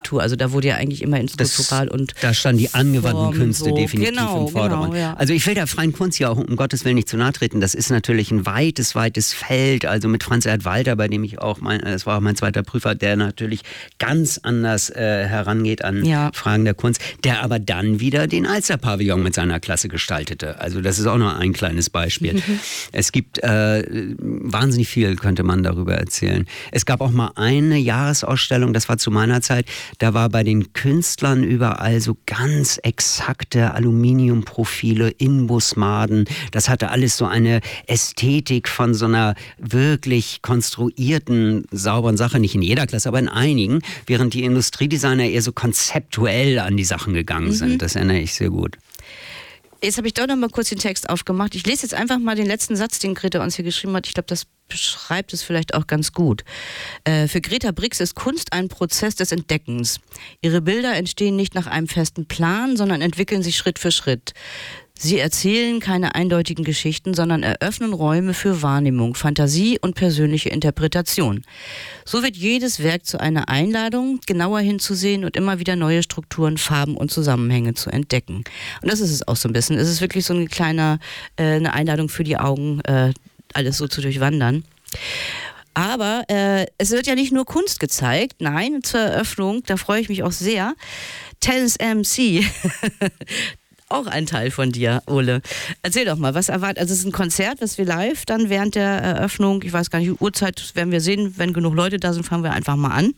Architektur. Also da wurde ja eigentlich immer in Skulptural und da standen die angewandten Form, Künste so. definitiv Genau, im Vordergrund. ja. Also ich will der freien Kunst ja auch um Gottes Willen nicht zu nahe treten. Das ist natürlich ein weites Feld. Also mit Franz-Erd Walter, bei dem ich auch, das war auch mein zweiter Prüfer, der natürlich ganz anders herangeht an Fragen der Kunst, der aber dann wieder den Alster-Pavillon mit seiner Klasse gestaltete. Also das ist auch noch ein kleines Beispiel. Es gibt wahnsinnig viel, könnte man darüber erzählen. Es gab auch mal eine Jahresausstellung, das war zu meiner Zeit, da war bei den Künstlern überall so ganz exakte Aluminiumprofile, Inbusmaden. Das hatte alles so eine Ästhetik von so einer wirklich konstruierten, sauberen Sache. Nicht in jeder Klasse, aber in einigen. Während die Industriedesigner eher so konzeptuell an die Sachen gegangen sind. Das erinnere ich sehr gut. Jetzt habe ich doch noch mal kurz den Text aufgemacht. Ich lese jetzt einfach mal den letzten Satz, den Greta uns hier geschrieben hat. Ich glaube, das beschreibt es vielleicht auch ganz gut. Für Greta Brix ist Kunst ein Prozess des Entdeckens. Ihre Bilder entstehen nicht nach einem festen Plan, sondern entwickeln sich Schritt für Schritt. Sie erzählen keine eindeutigen Geschichten, sondern eröffnen Räume für Wahrnehmung, Fantasie und persönliche Interpretation. So wird jedes Werk zu einer Einladung, genauer hinzusehen und immer wieder neue Strukturen, Farben und Zusammenhänge zu entdecken. Und das ist es auch so ein bisschen. Es ist wirklich so eine Einladung für die Augen, alles so zu durchwandern. Aber es wird ja nicht nur Kunst gezeigt. Nein, zur Eröffnung, da freue ich mich auch sehr. Tennis MC. Auch ein Teil von dir, Ole. Erzähl doch mal, was erwartet? Also es ist ein Konzert, was wir live dann während der Eröffnung, ich weiß gar nicht, Uhrzeit werden wir sehen, wenn genug Leute da sind, fangen wir einfach mal an.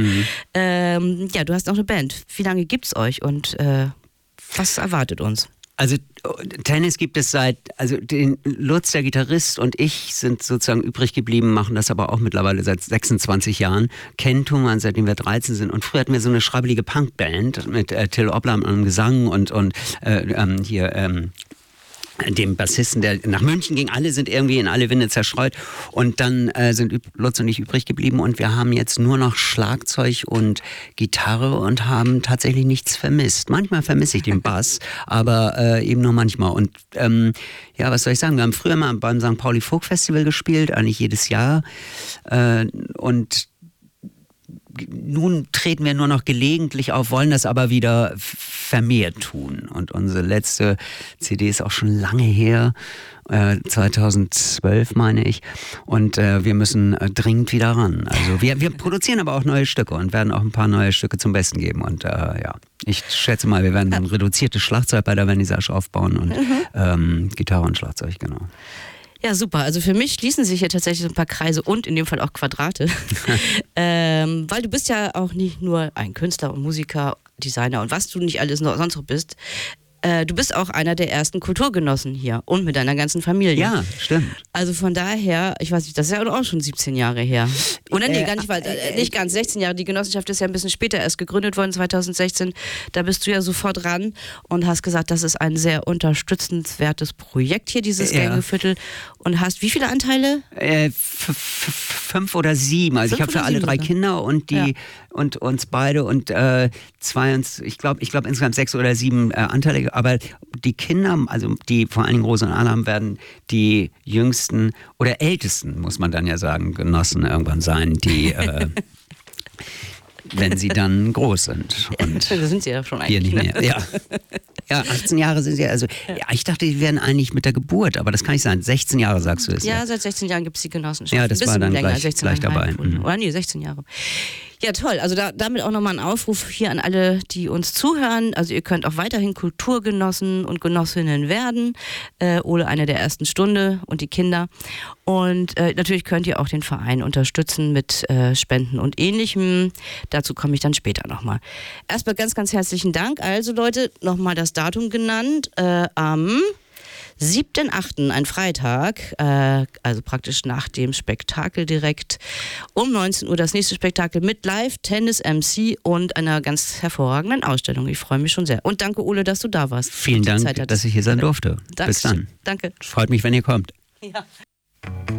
Ja, du hast noch eine Band. Wie lange gibt's euch und was erwartet uns? Also Tennis gibt es den Lutz, der Gitarrist, und ich sind sozusagen übrig geblieben, machen das aber auch mittlerweile seit 26 Jahren. Kennen man, seitdem wir 13 sind. Und früher hatten wir so eine schrabbelige Punkband mit Till Oblam am Gesang und dem Bassisten, der nach München ging. Alle sind irgendwie in alle Winde zerstreut. Und dann sind Lutz und ich übrig geblieben und wir haben jetzt nur noch Schlagzeug und Gitarre und haben tatsächlich nichts vermisst. Manchmal vermisse ich den Bass, aber eben nur manchmal. Und ja, was soll ich sagen? Wir haben früher mal beim St. Pauli Folk Festival gespielt, eigentlich jedes Jahr. Und nun treten wir nur noch gelegentlich auf, wollen das aber wieder vermehrt tun. Und unsere letzte CD ist auch schon lange her, 2012 meine ich. Und wir müssen dringend wieder ran. Also wir produzieren aber auch neue Stücke und werden auch ein paar neue Stücke zum Besten geben. Und ja, ich schätze mal, wir werden ein reduziertes Schlagzeug bei der Vernissage aufbauen und Gitarre und Schlagzeug, genau. Ja, super. Also für mich schließen sich hier tatsächlich so ein paar Kreise und in dem Fall auch Quadrate. Weil du bist ja auch nicht nur ein Künstler und Musiker, Designer und was du nicht alles noch sonst noch bist. Du bist auch einer der ersten Kulturgenossen hier und mit deiner ganzen Familie. Ja, stimmt. Also von daher, ich weiß nicht, das ist ja auch schon 17 Jahre her. Oder nee, gar nicht, nicht ganz, 16 Jahre. Die Genossenschaft ist ja ein bisschen später erst gegründet worden, 2016. Da bist du ja sofort ran und hast gesagt, das ist ein sehr unterstützenswertes Projekt hier, dieses Gängeviertel. Und hast wie viele Anteile? 5 oder 7. Also ich habe für alle 3 Kinder und und uns beide und ich glaube insgesamt 6 oder 7 Anteile. Aber die Kinder, also die vor allen Dingen Rose und Alam, werden die jüngsten oder ältesten, muss man dann ja sagen, Genossen irgendwann sein, die wenn sie dann groß sind. Und das sind sie ja schon eigentlich. Nicht mehr. Ja. Ja, 18 Jahre sind sie, also ja, ich dachte, die werden eigentlich mit der Geburt, aber das kann nicht sein. 16 Jahre sagst du es. Ja, seit 16 Jahren gibt es die Genossenschaft. Ja, das war dann länger, gleich dabei. Oder nee, 16 Jahre. Ja, toll. Also damit auch nochmal ein Aufruf hier an alle, die uns zuhören. Also ihr könnt auch weiterhin Kulturgenossen und Genossinnen werden. Ole, eine der ersten Stunde und die Kinder. Und natürlich könnt ihr auch den Verein unterstützen mit Spenden und Ähnlichem. Dazu komme ich dann später nochmal. Erstmal ganz, ganz herzlichen Dank. Also Leute, nochmal das Datum genannt. Am 7.8., ein Freitag, also praktisch nach dem Spektakel direkt, um 19 Uhr das nächste Spektakel mit Live, Tennis, MC und einer ganz hervorragenden Ausstellung. Ich freue mich schon sehr. Und danke, Ole, dass du da warst. Vielen Dank, dass ich hier sein durfte. Dankeschön. Bis dann. Danke. Freut mich, wenn ihr kommt. Ja.